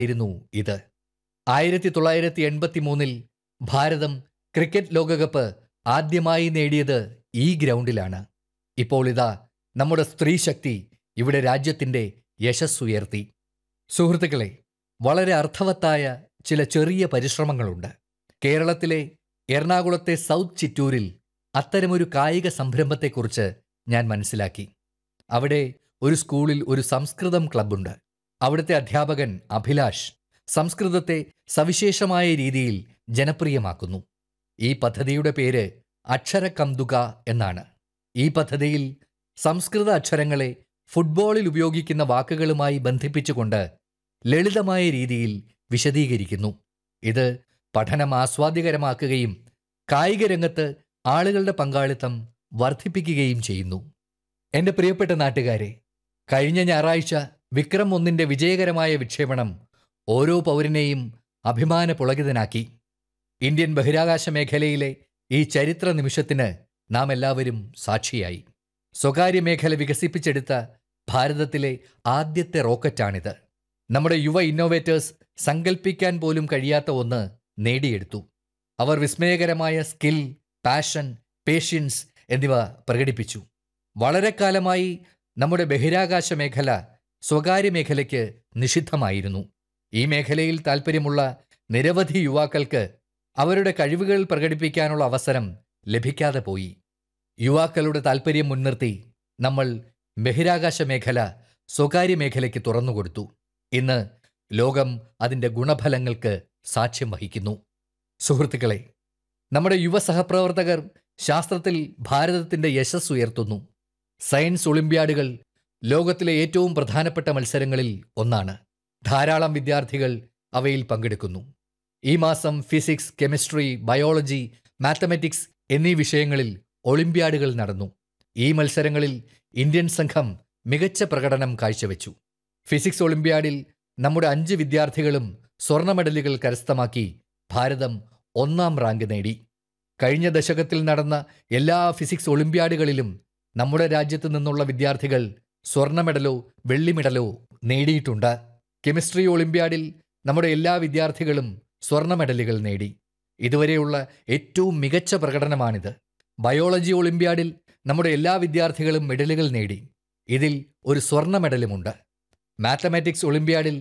യിരുന്നു ഇത്. 1983 ഭാരതം ക്രിക്കറ്റ് ലോകകപ്പ് ആദ്യമായി നേടിയത് ഈ ഗ്രൗണ്ടിലാണ്. ഇപ്പോൾ ഇതാ നമ്മുടെ സ്ത്രീശക്തി ഇവിടെ രാജ്യത്തിൻ്റെ യശസ്സുയർത്തി. സുഹൃത്തുക്കളെ, വളരെ അർത്ഥവത്തായ ചില ചെറിയ പരിശ്രമങ്ങളുണ്ട്. കേരളത്തിലെ എറണാകുളത്തെ സൗത്ത് ചിറ്റൂരിൽ അത്തരമൊരു കായിക സംരംഭത്തെക്കുറിച്ച് ഞാൻ മനസ്സിലാക്കി. അവിടെ ഒരു സ്കൂളിൽ ഒരു സംസ്കൃതം ക്ലബ്ബുണ്ട്. അവിടുത്തെ അധ്യാപകൻ അഭിലാഷ് സംസ്കൃതത്തെ സവിശേഷമായ രീതിയിൽ ജനപ്രിയമാക്കുന്നു. ഈ പദ്ധതിയുടെ പേര് അക്ഷരകന്തുക എന്നാണ്. ഈ പദ്ധതിയിൽ സംസ്കൃത അക്ഷരങ്ങളെ ഫുട്ബോളിൽ ഉപയോഗിക്കുന്ന വാക്കുകളുമായി ബന്ധിപ്പിച്ചുകൊണ്ട് ലളിതമായ രീതിയിൽ വിശദീകരിക്കുന്നു. ഇത് പഠനം ആസ്വാദ്യകരമാക്കുകയും കായിക രംഗത്ത് ആളുകളുടെ പങ്കാളിത്തം വർദ്ധിപ്പിക്കുകയും ചെയ്യുന്നു. എൻ്റെ പ്രിയപ്പെട്ട നാട്ടുകാരെ, കഴിഞ്ഞ ഞായറാഴ്ച വിക്രം 1 വിജയകരമായ വിക്ഷേപണം ഓരോ പൗരനെയും അഭിമാനപുളകിതനാക്കി. ഇന്ത്യൻ ബഹിരാകാശ മേഖലയിലെ ഈ ചരിത്ര നിമിഷത്തിന് നാം എല്ലാവരും സാക്ഷിയായി. സ്വകാര്യ മേഖല വികസിപ്പിച്ചെടുത്ത ഭാരതത്തിലെ ആദ്യത്തെ റോക്കറ്റാണിത്. നമ്മുടെ യുവ ഇന്നോവേറ്റേഴ്സ് സങ്കൽപ്പിക്കാൻ പോലും കഴിയാത്ത ഒന്ന് നേടിയെടുത്തു. അവർ വിസ്മയകരമായ സ്കിൽ, പാഷൻ, പേഷ്യൻസ് എന്നിവ പ്രകടിപ്പിച്ചു. വളരെ കാലമായി നമ്മുടെ ബഹിരാകാശ മേഖല സ്വകാര്യ മേഖലയ്ക്ക് നിഷിദ്ധമായിരുന്നു. ഈ മേഖലയിൽ താൽപ്പര്യമുള്ള നിരവധി യുവാക്കൾക്ക് അവരുടെ കഴിവുകൾ പ്രകടിപ്പിക്കാനുള്ള അവസരം ലഭിക്കാതെ പോയി. യുവാക്കളുടെ താൽപ്പര്യം മുൻനിർത്തി നമ്മൾ ബഹിരാകാശ മേഖല സ്വകാര്യ മേഖലയ്ക്ക് തുറന്നുകൊടുത്തു. ഇന്ന് ലോകം അതിൻ്റെ ഗുണഫലങ്ങൾക്ക് സാക്ഷ്യം വഹിക്കുന്നു. സുഹൃത്തുക്കളെ, നമ്മുടെ യുവ സഹപ്രവർത്തകർ ശാസ്ത്രത്തിൽ ഭാരതത്തിൻ്റെ യശസ് ഉയർത്തുന്നു. സയൻസ് ഒളിമ്പ്യാഡുകൾ ലോകത്തിലെ ഏറ്റവും പ്രധാനപ്പെട്ട മത്സരങ്ങളിൽ ഒന്നാണ്. ധാരാളം വിദ്യാർത്ഥികൾ അവയിൽ പങ്കെടുക്കുന്നു. ഈ മാസം ഫിസിക്സ്, കെമിസ്ട്രി, ബയോളജി, മാത്തമാറ്റിക്സ് എന്നീ വിഷയങ്ങളിൽ ഒളിമ്പ്യാഡുകൾ നടന്നു. ഈ മത്സരങ്ങളിൽ ഇന്ത്യൻ സംഘം മികച്ച പ്രകടനം കാഴ്ചവെച്ചു. ഫിസിക്സ് ഒളിമ്പ്യാഡിൽ നമ്മുടെ 5 വിദ്യാർത്ഥികളും സ്വർണ്ണ മെഡലുകൾ കരസ്ഥമാക്കി ഭാരതം 1ാം റാങ്ക് നേടി. കഴിഞ്ഞ ദശകത്തിൽ നടന്ന എല്ലാ ഫിസിക്സ് ഒളിമ്പ്യാഡുകളിലും നമ്മുടെ രാജ്യത്തു നിന്നുള്ള വിദ്യാർത്ഥികൾ സ്വർണ്ണ മെഡലോ വെള്ളി മെഡലോ നേടിയിട്ടുണ്ട്. കെമിസ്ട്രി ഒളിമ്പ്യാഡിൽ നമ്മുടെ എല്ലാ വിദ്യാർത്ഥികളും സ്വർണ്ണ മെഡലുകൾ നേടി. ഇതുവരെയുള്ള ഏറ്റവും മികച്ച പ്രകടനമാണിത്. ബയോളജി ഒളിമ്പ്യാഡിൽ നമ്മുടെ എല്ലാ വിദ്യാർത്ഥികളും മെഡലുകൾ നേടി. ഇതിൽ ഒരു സ്വർണ്ണ മെഡലുമുണ്ട്. മാത്തമാറ്റിക്സ് ഒളിമ്പ്യാഡിൽ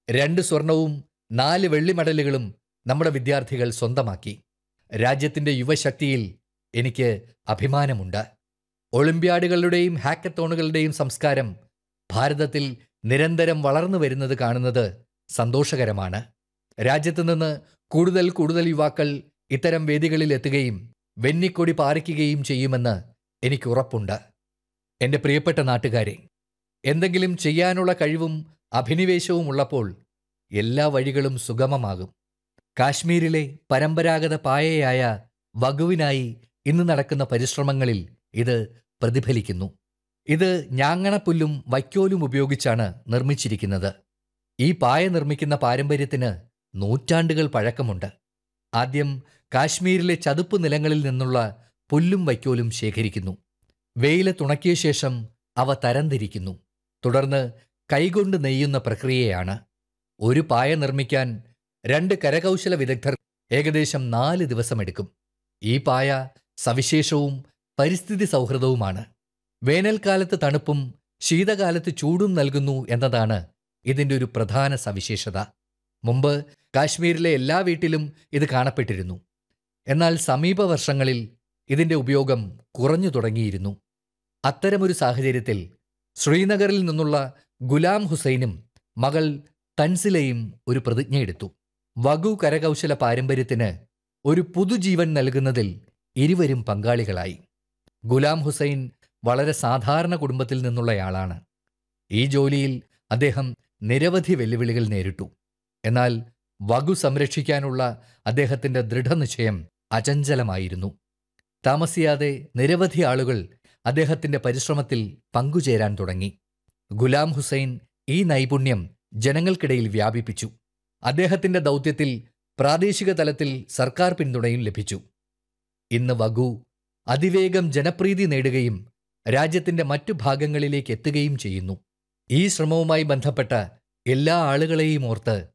2 സ്വർണവും 4 വെള്ളി മെഡലുകളും നമ്മുടെ വിദ്യാർത്ഥികൾ സ്വന്തമാക്കി. രാജ്യത്തിൻ്റെ യുവശക്തിയിൽ എനിക്ക് അഭിമാനമുണ്ട്. ഒളിമ്പ്യാഡുകളുടെയും ഹാക്കത്തോണുകളുടെയും സംസ്കാരം ഭാരതത്തിൽ നിരന്തരം വളർന്നു വരുന്നത് കാണുന്നത് സന്തോഷകരമാണ്. രാജ്യത്തു നിന്ന് കൂടുതൽ കൂടുതൽ യുവാക്കൾ ഇത്തരം വേദികളിൽ എത്തുകയും വെന്നിക്കൊടി പാറിക്കുകയും ചെയ്യുമെന്ന് എനിക്ക് ഉറപ്പുണ്ട്. എൻ്റെ പ്രിയപ്പെട്ട നാട്ടുകാരെ, എന്തെങ്കിലും ചെയ്യാനുള്ള കഴിവും അഭിനിവേശവും ഉള്ളപ്പോൾ എല്ലാ വഴികളും സുഗമമാകും. കാശ്മീരിലെ പരമ്പരാഗത പായയായ വഗുവിനായി ഇന്ന് നടക്കുന്ന പരിശ്രമങ്ങളിൽ ഇത് പ്രതിഫലിക്കുന്നു. ഇത് ഞാങ്ങണപ്പുല്ലും വൈക്കോലും ഉപയോഗിച്ചാണ് നിർമ്മിച്ചിരിക്കുന്നത്. ഈ പായ നിർമ്മിക്കുന്ന പാരമ്പര്യത്തിന് നൂറ്റാണ്ടുകൾ പഴക്കമുണ്ട്. ആദ്യം കാശ്മീരിലെ ചതുപ്പ് നിലങ്ങളിൽ നിന്നുള്ള പുല്ലും വൈക്കോലും ശേഖരിക്കുന്നു. വെയിലത്തുണക്കിയ ശേഷം അവ തരംതിരിക്കുന്നു. തുടർന്ന് കൈകൊണ്ട് നെയ്യുന്ന പ്രക്രിയയാണ്. ഒരു പായ നിർമ്മിക്കാൻ 2 കരകൗശല വിദഗ്ധർ ഏകദേശം 4 ദിവസമെടുക്കും. ഈ പായ സവിശേഷവും പരിസ്ഥിതി സൗഹൃദവുമാണ്. വേനൽക്കാലത്ത് തണുപ്പും ശീതകാലത്ത് ചൂടും നൽകുന്നു എന്നതാണ് ഇതിൻ്റെ ഒരു പ്രധാന സവിശേഷത. മുമ്പ് കാശ്മീരിലെ എല്ലാ വീട്ടിലും ഇത് കാണപ്പെട്ടിരുന്നു. എന്നാൽ സമീപ വർഷങ്ങളിൽ ഇതിൻ്റെ ഉപയോഗം കുറഞ്ഞു തുടങ്ങിയിരുന്നു. അത്തരമൊരു സാഹചര്യത്തിൽ ശ്രീനഗറിൽ നിന്നുള്ള ഗുലാം ഹുസൈനും മകൾ തൻസിലയും ഒരു പ്രതിജ്ഞയെടുത്തു. വഗു കരകൗശല പാരമ്പര്യത്തിന് ഒരു പുതുജീവൻ നൽകുന്നതിൽ ഇരുവരും പങ്കാളികളായി. ഗുലാം ഹുസൈൻ വളരെ സാധാരണ കുടുംബത്തിൽ നിന്നുള്ളയാളാണ്. ഈ ജോലിയിൽ അദ്ദേഹം നിരവധി വെല്ലുവിളികൾ നേരിട്ടു. എന്നാൽ വഗു സംരക്ഷിക്കാനുള്ള അദ്ദേഹത്തിൻ്റെ ദൃഢനിശ്ചയം അചഞ്ചലമായിരുന്നു. താമസിയാതെ നിരവധി ആളുകൾ അദ്ദേഹത്തിൻ്റെ പരിശ്രമത്തിൽ പങ്കുചേരാൻ തുടങ്ങി. ഗുലാം ഹുസൈൻ ഈ നൈപുണ്യം ജനങ്ങൾക്കിടയിൽ വ്യാപിപ്പിച്ചു. അദ്ദേഹത്തിൻ്റെ ദൗത്യത്തിൽ പ്രാദേശിക തലത്തിൽ സർക്കാർ പിന്തുണയും ലഭിച്ചു. ഇന്ന് വഗു അതിവേഗം ജനപ്രീതി നേടുകയും രാജ്യത്തിൻ്റെ മറ്റു ഭാഗങ്ങളിലേക്ക് എത്തുകയും ചെയ്യുന്നു. ഈ ശ്രമവുമായി ബന്ധപ്പെട്ട എല്ലാ ആളുകളെയും ഓർത്ത്